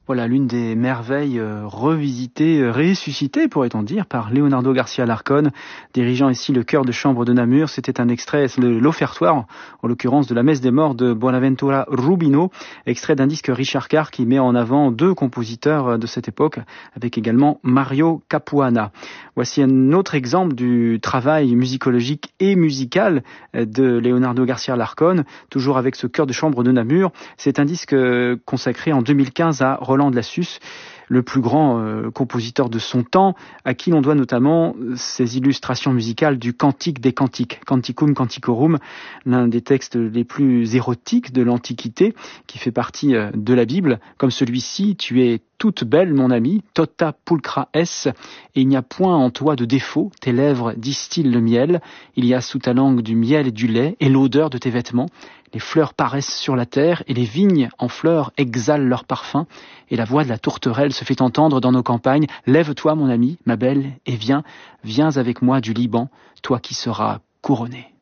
Voilà l'une des merveilles revisitées, ressuscitées pourrait-on dire, par Leonardo Garcia Larcón, dirigeant ici le chœur de chambre de Namur. C'était un extrait, l'offertoire, en l'occurrence de la Messe des Morts de Bonaventura Rubino, extrait d'un disque Richard Carr qui met en avant deux compositeurs de cette époque, avec également Mario Capuana. Voici un autre exemple du travail musicologique et musical de Leonardo Garcia Larcón, toujours avec ce chœur de chambre de Namur. C'est un disque consacré en 2015 à Roland de Lassus, le plus grand compositeur de son temps, à qui l'on doit notamment ses illustrations musicales du Cantique des Cantiques, Canticum Canticorum, l'un des textes les plus érotiques de l'Antiquité, qui fait partie de la Bible, comme celui-ci: tu es toute belle, mon ami, tota pulcra es, et il n'y a point en toi de défaut, tes lèvres distillent le miel, il y a sous ta langue du miel et du lait, et l'odeur de tes vêtements, les fleurs paraissent sur la terre, et les vignes en fleurs exhalent leur parfum, et la voix de la tourterelle se fait entendre dans nos campagnes. Lève-toi, mon ami, ma belle, et viens avec moi du Liban, toi qui seras couronné.